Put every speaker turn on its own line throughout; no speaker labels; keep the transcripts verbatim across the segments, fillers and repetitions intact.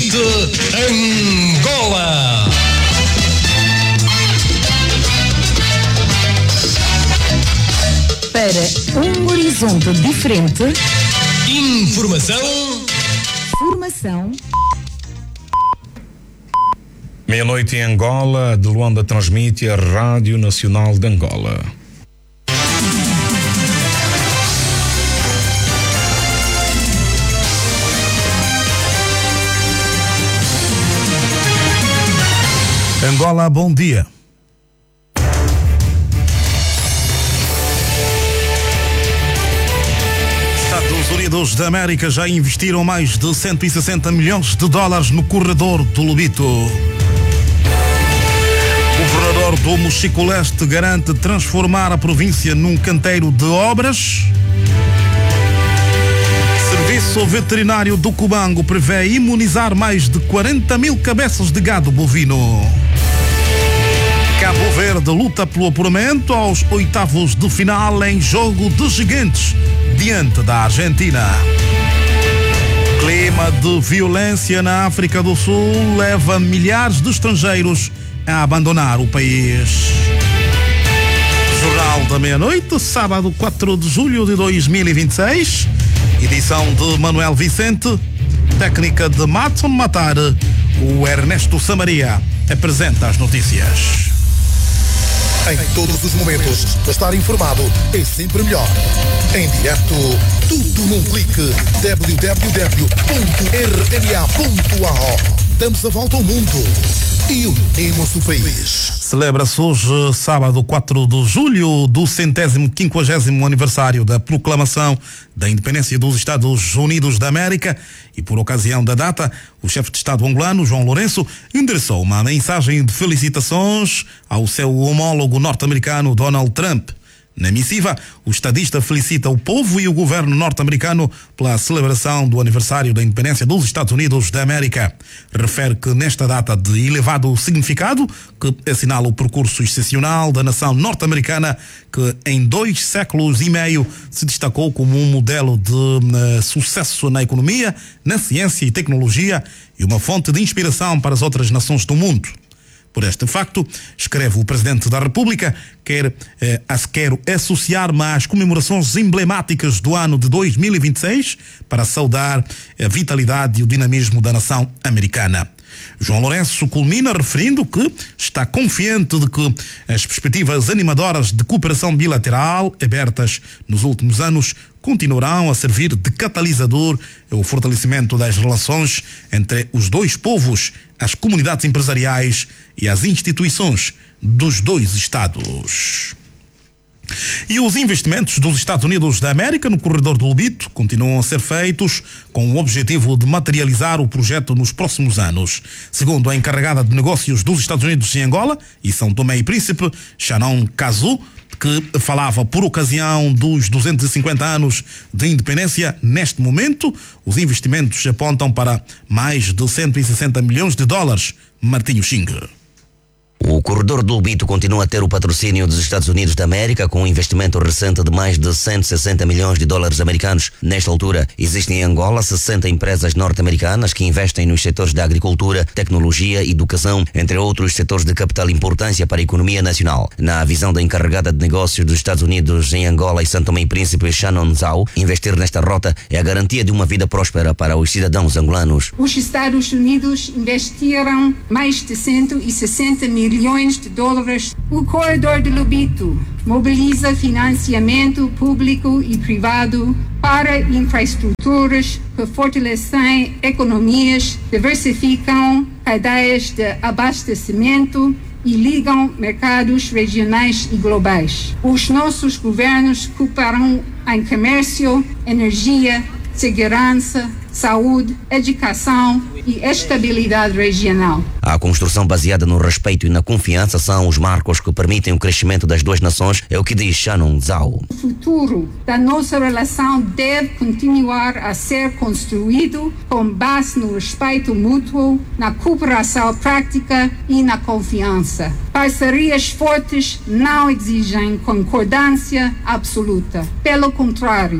Noite Angola.
Para um horizonte diferente,
informação,
formação.
Meia-noite em Angola, de Luanda transmite a Rádio Nacional de Angola. Angola, bom dia. Estados Unidos da América já investiram mais de cento e sessenta milhões de dólares no corredor do Lobito. O governador do Mochico-Leste garante transformar a província num canteiro de obras. Serviço Veterinário do Cubango prevê imunizar mais de quarenta mil cabeças de gado bovino. Cabo Verde luta pelo apuramento aos oitavos de final em jogo de gigantes diante da Argentina. Clima de violência na África do Sul leva milhares de estrangeiros a abandonar o país. Jornal da Meia-Noite, sábado quatro de julho de dois mil e vinte e seis, edição de Manuel Vicente, técnica de Matson Matar. O Ernesto Samaria apresenta as notícias.
Em todos os momentos, estar informado é sempre melhor. Em direto, tudo num clique. w w w ponto r n a ponto a o. Damos a volta ao mundo e unimos o país.
Celebra-se hoje, sábado quatro de julho, do centésimo quinquagésimo aniversário da proclamação da independência dos Estados Unidos da América, e por ocasião da data, o chefe de Estado angolano, João Lourenço, endereçou uma mensagem de felicitações ao seu homólogo norte-americano Donald Trump. Na missiva, o estadista felicita o povo e o governo norte-americano pela celebração do aniversário da independência dos Estados Unidos da América. Refere que nesta data de elevado significado, que assinala o percurso excepcional da nação norte-americana, que em dois séculos e meio se destacou como um modelo de uh, sucesso na economia, na ciência e tecnologia e uma fonte de inspiração para as outras nações do mundo. Por este facto, escreve o Presidente da República, quer, eh, quero associar-me às comemorações emblemáticas do ano de dois mil e vinte e seis para saudar a vitalidade e o dinamismo da nação americana. João Lourenço culmina referindo que está confiante de que as perspectivas animadoras de cooperação bilateral abertas nos últimos anos continuarão a servir de catalisador ao fortalecimento das relações entre os dois povos, as comunidades empresariais e as instituições dos dois Estados. E os investimentos dos Estados Unidos da América no corredor do Lobito continuam a ser feitos com o objetivo de materializar o projeto nos próximos anos. Segundo a encarregada de negócios dos Estados Unidos em Angola e São Tomé e Príncipe, Shannon Kazu, que falava por ocasião dos duzentos e cinquenta anos de independência, neste momento, os investimentos apontam para mais de cento e sessenta milhões de dólares. Martinho Xing.
O corredor do Lobito continua a ter o patrocínio dos Estados Unidos da América, com um investimento recente de mais de cento e sessenta milhões de dólares americanos. Nesta altura, existem em Angola sessenta empresas norte-americanas que investem nos setores da agricultura, tecnologia e educação, entre outros setores de capital importância para a economia nacional. Na visão da encarregada de negócios dos Estados Unidos em Angola e São Tomé e Príncipe, Shannon Zhao, investir nesta rota é a garantia de uma vida próspera para os cidadãos angolanos.
Os Estados Unidos investiram mais de cento e sessenta milhões de dólares. O corredor do Lobito mobiliza financiamento público e privado para infraestruturas que fortalecem economias, diversificam cadeias de abastecimento e ligam mercados regionais e globais. Os nossos governos cooperam em comércio, energia, segurança, saúde, educação e estabilidade regional.
A construção baseada no respeito e na confiança são os marcos que permitem o crescimento das duas nações, é o que diz Shannon Zhao.
O futuro da nossa relação deve continuar a ser construído com base no respeito mútuo, na cooperação prática e na confiança. Parcerias fortes não exigem concordância absoluta. Pelo contrário,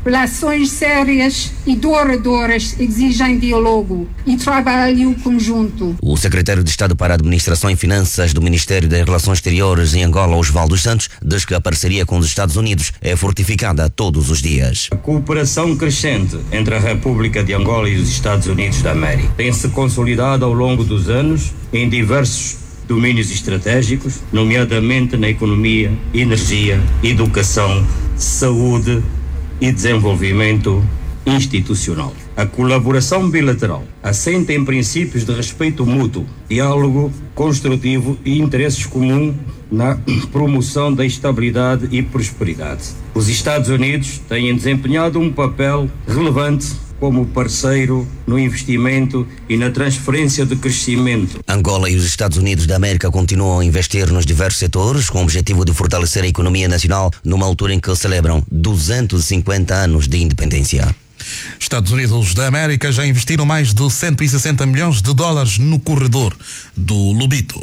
Relações sérias e duradouras exigem diálogo e trabalho conjunto.
O secretário de Estado para a Administração e Finanças do Ministério das Relações Exteriores em Angola, Osvaldo Santos, diz que a parceria com os Estados Unidos é fortificada todos os dias.
A cooperação crescente entre a República de Angola e os Estados Unidos da América tem-se consolidado ao longo dos anos em diversos domínios estratégicos, nomeadamente na economia, energia, educação, saúde e desenvolvimento institucional. A colaboração bilateral assenta em princípios de respeito mútuo, diálogo construtivo e interesses comuns na promoção da estabilidade e prosperidade. Os Estados Unidos têm desempenhado um papel relevante como parceiro no investimento e na transferência de crescimento.
Angola e os Estados Unidos da América continuam a investir nos diversos setores com o objetivo de fortalecer a economia nacional numa altura em que celebram duzentos e cinquenta anos de independência.
Estados Unidos da América já investiram mais de cento e sessenta milhões de dólares no corredor do Lobito.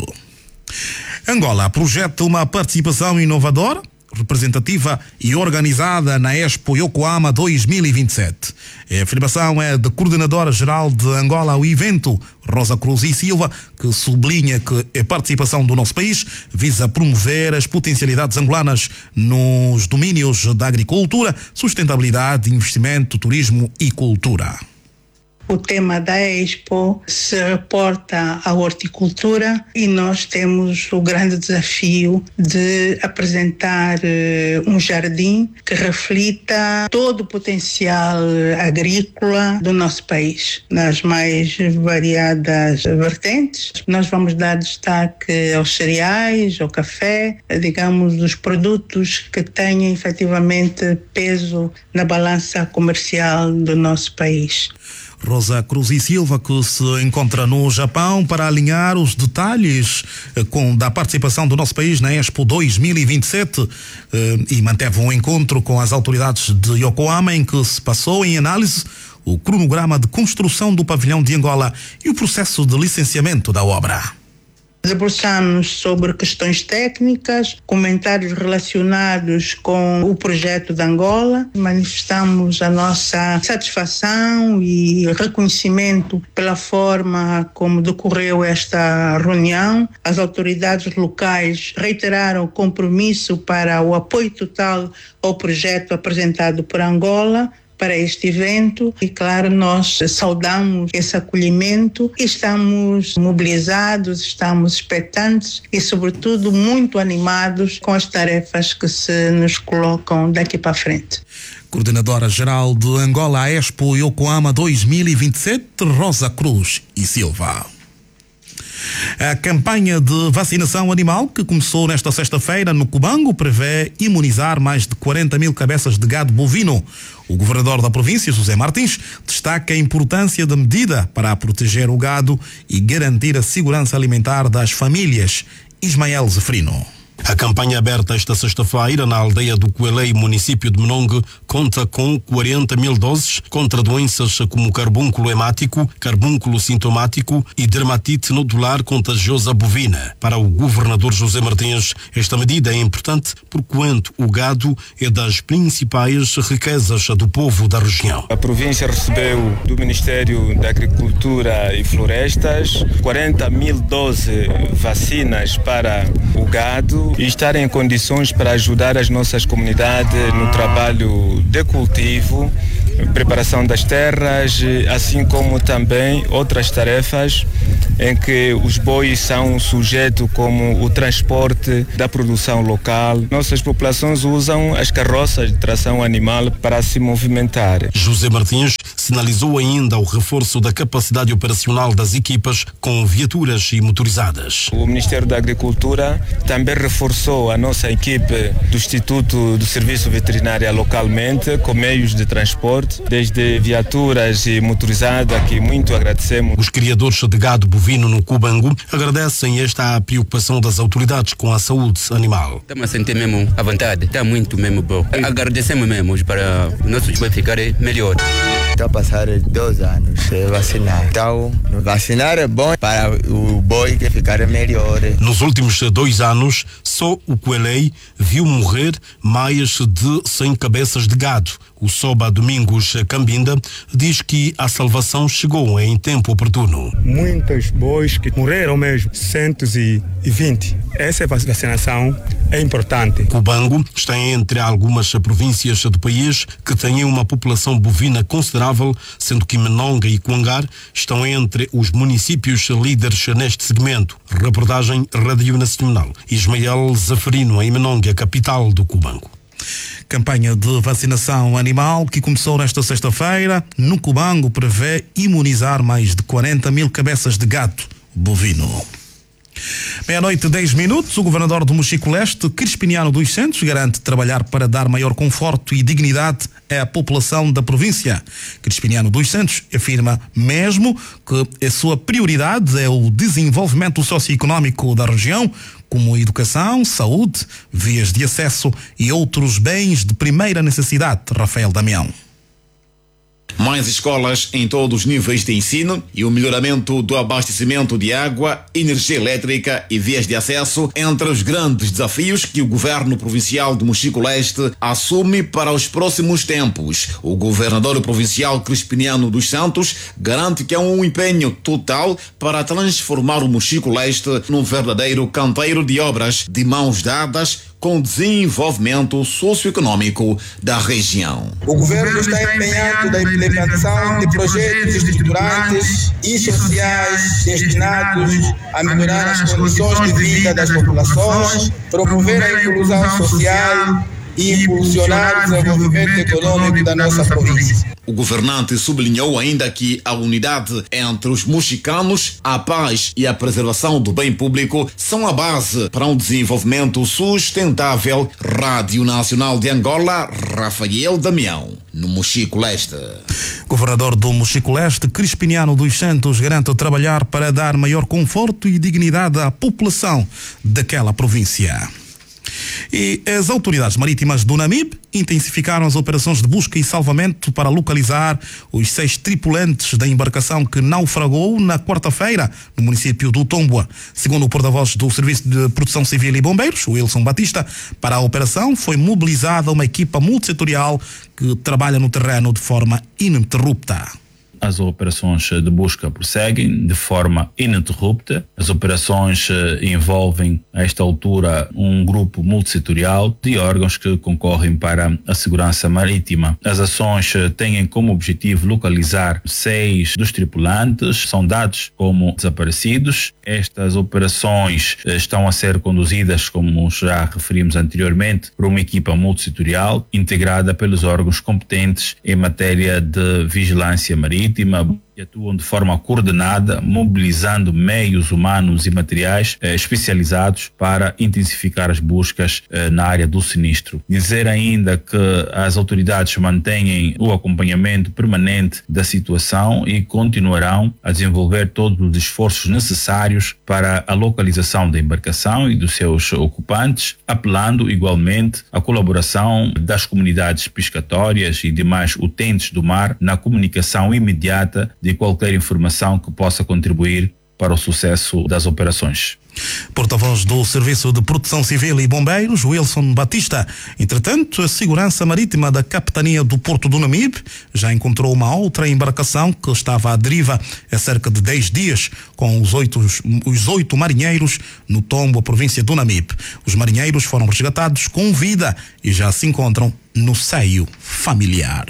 Angola projeta uma participação inovadora, representativa e organizada na Expo Yokohama dois mil e vinte e sete. A afirmação é da Coordenadora-Geral de Angola ao evento, Rosa Cruz e Silva, que sublinha que a participação do nosso país visa promover as potencialidades angolanas nos domínios da agricultura, sustentabilidade, investimento, turismo e cultura.
O tema da Expo se reporta à horticultura e nós temos o grande desafio de apresentar uh, um jardim que reflita todo o potencial agrícola do nosso país, nas mais variadas vertentes. Nós vamos dar destaque aos cereais, ao café, digamos, os produtos que têm efetivamente peso na balança comercial do nosso país.
Rosa Cruz e Silva, que se encontra no Japão para alinhar os detalhes com, da participação do nosso país na Expo dois mil e vinte e sete eh, e manteve um encontro com as autoridades de Yokohama em que se passou em análise o cronograma de construção do pavilhão de Angola e o processo de licenciamento da obra.
Debruçamos sobre questões técnicas, comentários relacionados com o projeto de Angola, manifestamos a nossa satisfação e reconhecimento pela forma como decorreu esta reunião. As autoridades locais reiteraram o compromisso para o apoio total ao projeto apresentado por Angola para este evento e, claro, nós saudamos esse acolhimento e estamos mobilizados, estamos expectantes e, sobretudo, muito animados com as tarefas que se nos colocam daqui para frente.
Coordenadora-Geral de Angola, Expo Yokohama dois mil e vinte e sete, Rosa Cruz e Silva. A campanha de vacinação animal que começou nesta sexta-feira no Cubango prevê imunizar mais de quarenta mil cabeças de gado bovino. O governador da província, José Martins, destaca a importância da medida para proteger o gado e garantir a segurança alimentar das famílias. Ismael Zefrino.
A campanha aberta esta sexta-feira na aldeia do Coelei, município de Menongue, conta com quarenta mil doses contra doenças como carbúnculo hemático, carbúnculo sintomático e dermatite nodular contagiosa bovina. Para o governador José Martins, esta medida é importante porquanto o gado é das principais riquezas do povo da região.
A província recebeu do Ministério da Agricultura e Florestas quarenta mil doses vacinas para o gado e estar em condições para ajudar as nossas comunidades no trabalho de cultivo, preparação das terras, assim como também outras tarefas em que os bois são sujeitos, como o transporte da produção local. Nossas populações usam as carroças de tração animal para se movimentar.
José Martins sinalizou ainda o reforço da capacidade operacional das equipas com viaturas e motorizadas.
O Ministério da Agricultura também reforçou a nossa equipe do Instituto do Serviço Veterinário localmente com meios de transporte, desde viaturas e motorizadas, que muito agradecemos.
Os criadores de gado bovino no Cubango agradecem esta preocupação das autoridades com a saúde animal.
Estamos a sentir mesmo à vontade, está muito mesmo bom. Agradecemos mesmo para os nossos bois ficarem melhor.
Estou a passar dois anos sem vacinar. Então, vacinar é bom para o boi que ficar melhor.
Nos últimos dois anos, só o Coelei viu morrer mais de cem cabeças de gado, O Soba Domingos Cambinda diz que a salvação chegou em tempo oportuno.
Muitos bois que morreram mesmo, cento e vinte. Essa vacinação é importante.
Cubango está entre algumas províncias do país que têm uma população bovina considerável, sendo que Menonga e Cuangar estão entre os municípios líderes neste segmento. Reportagem Rádio Nacional. Ismael Zaferino, em Menonga, capital do Cubango.
Campanha de vacinação animal que começou nesta sexta-feira no Cubango prevê imunizar mais de quarenta mil cabeças de gato bovino. Meia-noite, dez minutos, o governador do Mochico Leste, Crispiniano dos Santos, garante trabalhar para dar maior conforto e dignidade à população da província. Crispiniano dos Santos afirma mesmo que a sua prioridade é o desenvolvimento socioeconómico da região, como educação, saúde, vias de acesso e outros bens de primeira necessidade. Rafael Damião.
Mais escolas em todos os níveis de ensino e o melhoramento do abastecimento de água, energia elétrica e vias de acesso entre os grandes desafios que o governo provincial do Mochico Leste assume para os próximos tempos. O governador provincial Crispiniano dos Santos garante que há um empenho total para transformar o Mochico Leste num verdadeiro canteiro de obras de mãos dadas com o desenvolvimento socioeconômico da região.
O governo está empenhado na implementação de projetos estruturantes e sociais destinados a melhorar as condições de vida das populações, promover a inclusão social e impulsionar o desenvolvimento econômico da nossa província.
O governante sublinhou ainda que a unidade entre os mochicanos, a paz e a preservação do bem público são a base para um desenvolvimento sustentável. Rádio Nacional de Angola, Rafael Damião, no Mochico Leste.
Governador do Mochico Leste, Crispiniano dos Santos, garante trabalhar para dar maior conforto e dignidade à população daquela província. E as autoridades marítimas do Namibe intensificaram as operações de busca e salvamento para localizar os seis tripulantes da embarcação que naufragou na quarta-feira no município do Tomboa. Segundo o porta-voz do Serviço de Proteção Civil e Bombeiros, Wilson Batista, para a operação foi mobilizada uma equipa multissetorial que trabalha no terreno de forma ininterrupta.
As operações de busca prosseguem de forma ininterrupta. As operações envolvem, a esta altura, um grupo multissetorial de órgãos que concorrem para a segurança marítima. As ações têm como objetivo localizar seis dos tripulantes, são dados como desaparecidos. Estas operações estão a ser conduzidas, como já referimos anteriormente, por uma equipa multissetorial integrada pelos órgãos competentes em matéria de vigilância marítima e atuam de forma coordenada, mobilizando meios humanos e materiais eh, especializados para intensificar as buscas eh, na área do sinistro. Dizer ainda que as autoridades mantêm o acompanhamento permanente da situação e continuarão a desenvolver todos os esforços necessários para a localização da embarcação e dos seus ocupantes, apelando igualmente à colaboração das comunidades pescatórias e demais utentes do mar na comunicação imediata de qualquer informação que possa contribuir para o sucesso das operações.
Porta-voz do Serviço de Proteção Civil e Bombeiros, Wilson Batista. Entretanto, a Segurança Marítima da Capitania do Porto do Namibe já encontrou uma outra embarcação que estava à deriva há cerca de dez dias, com os oito, os oito marinheiros no Tombo, a província do Namibe. Os marinheiros foram resgatados com vida e já se encontram no seio familiar.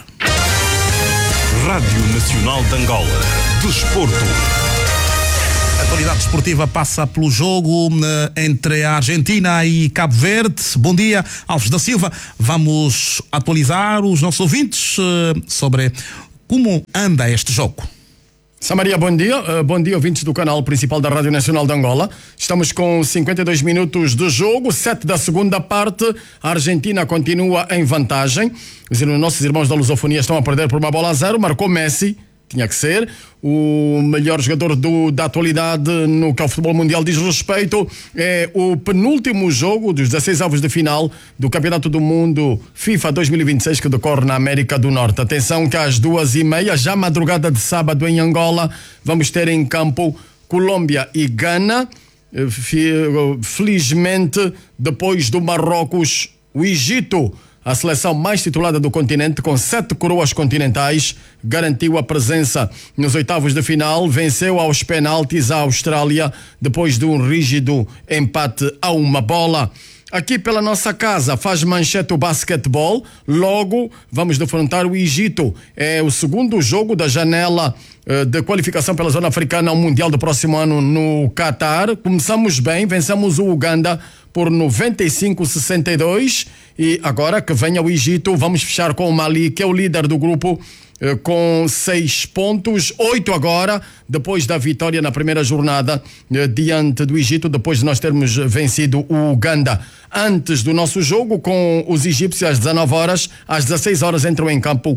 Rádio Nacional de Angola. Desporto.
A atualidade desportiva passa pelo jogo entre a Argentina e Cabo Verde. Bom dia, Alves da Silva. Vamos atualizar os nossos ouvintes sobre como anda este jogo.
Samaria, bom dia. Uh, bom dia, ouvintes do canal principal da Rádio Nacional de Angola. Estamos com cinquenta e dois minutos de jogo, sete da segunda parte. A Argentina continua em vantagem. Os nossos irmãos da lusofonia estão a perder por uma bola a zero. Marcou Messi, tinha que ser. O melhor jogador do, da atualidade no que ao futebol mundial diz respeito. É o penúltimo jogo dos dezasseis avos de final do Campeonato do Mundo FIFA dois mil e vinte e seis que decorre na América do Norte. Atenção que às duas e meia, já madrugada de sábado em Angola, vamos ter em campo Colômbia e Gana. Felizmente, depois do Marrocos, o Egito a seleção mais titulada do continente, com sete coroas continentais, garantiu a presença nos oitavos de final, venceu aos penaltis a Austrália depois de um rígido empate a uma bola. Aqui pela nossa casa faz manchete o basquetebol, logo vamos defrontar o Egito. É o segundo jogo da janela eh, de qualificação pela zona africana ao Mundial do próximo ano no Catar. Começamos bem, vencemos o Uganda por noventa e cinco a sessenta e dois e agora que venha o Egito, vamos fechar com o Mali, que é o líder do grupo, com seis pontos, oito agora, depois da vitória na primeira jornada diante do Egito, depois de nós termos vencido o Uganda. Antes do nosso jogo com os egípcios às dezenove horas, às dezesseis horas entram em campo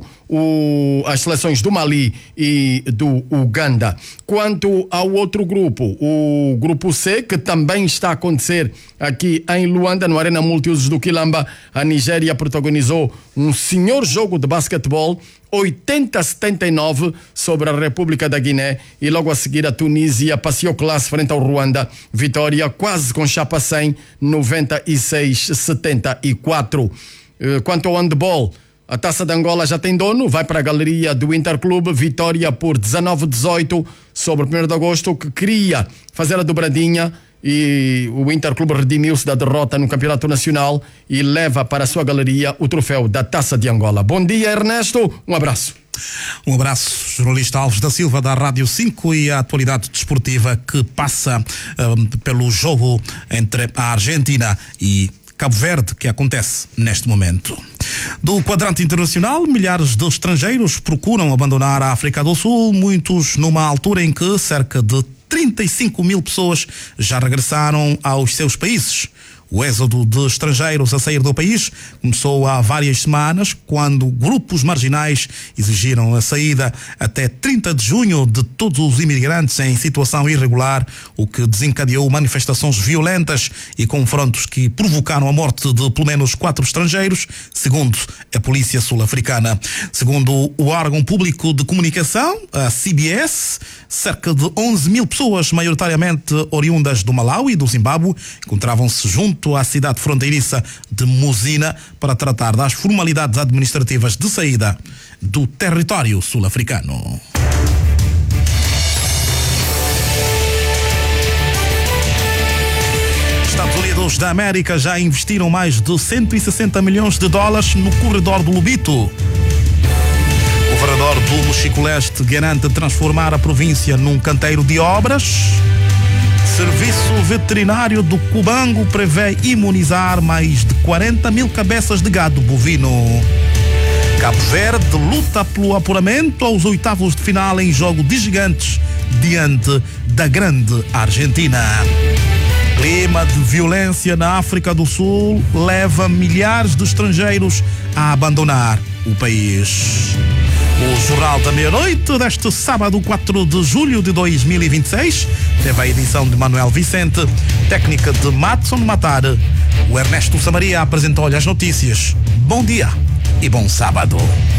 o, as seleções do Mali e do Uganda. Quanto ao outro grupo, o grupo C, que também está a acontecer aqui em Luanda, no Arena Multiusos do Quilamba, a Nigéria protagonizou um senhor jogo de basquetebol, oitenta a setenta e nove sobre a República da Guiné, e logo a seguir a Tunísia passeou classe frente ao Ruanda, vitória quase com chapa cem, noventa e seis a setenta e quatro. Quanto ao handball, a Taça de Angola já tem dono, vai para a galeria do Interclube, vitória por dezanove a dezoito sobre o primeiro de agosto, que queria fazer a dobradinha, e o Interclube redimiu-se da derrota no Campeonato Nacional e leva para a sua galeria o troféu da Taça de Angola. Bom dia, Ernesto, um abraço.
Um abraço, jornalista Alves da Silva, da Rádio cinco, e a atualidade desportiva que passa um, pelo jogo entre a Argentina e Cabo Verde, que acontece neste momento. Do quadrante internacional, milhares de estrangeiros procuram abandonar a África do Sul, muitos numa altura em que cerca de trinta e cinco mil pessoas já regressaram aos seus países. O êxodo de estrangeiros a sair do país começou há várias semanas, quando grupos marginais exigiram a saída até trinta de junho de todos os imigrantes em situação irregular, o que desencadeou manifestações violentas e confrontos que provocaram a morte de pelo menos quatro estrangeiros, segundo a polícia sul-africana. Segundo o órgão público de comunicação, a C B S, cerca de onze mil pessoas, maioritariamente oriundas do Malawi e do Zimbábue, encontravam-se junto à cidade fronteiriça de Muzina para tratar das formalidades administrativas de saída do território sul-africano. Estados Unidos da América já investiram mais de cento e sessenta milhões de dólares no corredor do Lubito. O governador do Mochico-Leste garante transformar a província num canteiro de obras. Serviço Veterinário do Cubango prevê imunizar mais de quarenta mil cabeças de gado bovino. Cabo Verde luta pelo apuramento aos oitavos de final em jogo de gigantes diante da grande Argentina. Clima de violência na África do Sul leva milhares de estrangeiros a abandonar o país. O Jornal da Meia-Noite deste sábado, quatro de julho de dois mil e vinte e seis, teve a edição de Manuel Vicente, técnica de Matson Matar. O Ernesto Samaria apresentou-lhe as notícias. Bom dia e bom sábado.